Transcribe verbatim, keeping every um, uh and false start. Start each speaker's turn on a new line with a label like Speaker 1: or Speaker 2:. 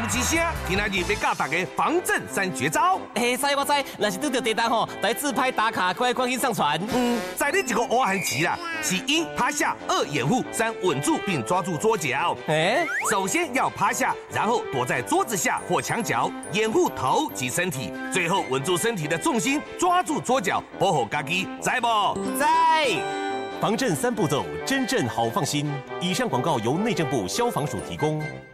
Speaker 1: 讲一声，今仔日要教大家防震三绝招。
Speaker 2: 嘿，知我知，若是拄到地震吼，来自拍打卡，快快去上传。
Speaker 1: 嗯，在你一个乌汉棋啦，是一趴下，二掩护，三稳住并抓住桌角。
Speaker 2: 哎，
Speaker 1: 首先要趴下，然后躲在桌子下或墙角，掩护头及身体，最后稳住身体的重心，抓住桌角，保护家己，知不？
Speaker 2: 在。
Speaker 3: 防震三步骤，真正好放心。以上广告由内政部消防署提供。